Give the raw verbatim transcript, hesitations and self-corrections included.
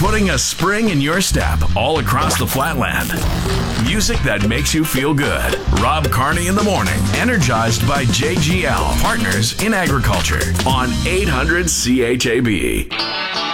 putting a spring in your step all across the flatland. Music that makes you feel good. Rob Carney in the morning, energized by J G L, Partners in Agriculture, on eight hundred C H A B.